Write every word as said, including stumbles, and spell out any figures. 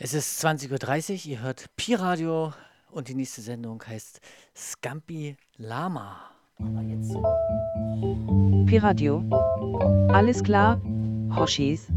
Es ist zwanzig Uhr dreißig, ihr hört Pi-Radio und die nächste Sendung heißt Scampi Lama. Pi-Radio. Alles klar, Hoshis.